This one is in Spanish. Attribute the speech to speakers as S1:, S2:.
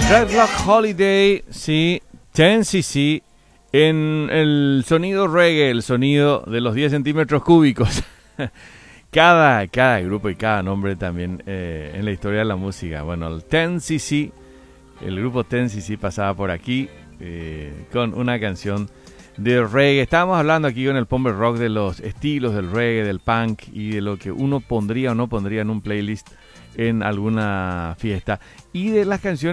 S1: Red Rock Holiday, sí, 10cc, en el sonido reggae, el sonido de los 10 centímetros cúbicos. Cada grupo y cada nombre también en la historia de la música. Bueno, el 10cc, el grupo 10cc pasaba por aquí con una canción de reggae. Estábamos hablando aquí con el Pomber Rock de los estilos del reggae, del punk y de lo que uno pondría o no pondría en un playlist en alguna fiesta y de las canciones